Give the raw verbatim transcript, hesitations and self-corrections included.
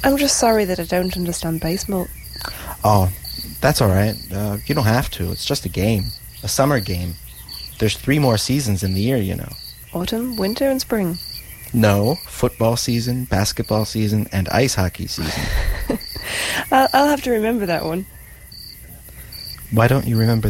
I'm just sorry that I don't understand baseball. Oh, that's all right. Uh, you don't have to. It's just a game. A summer game. There's three more seasons in the year, you know. Autumn, winter, and spring. No, football season, basketball season, and ice hockey season. I'll, I'll have to remember that one. Why don't you remember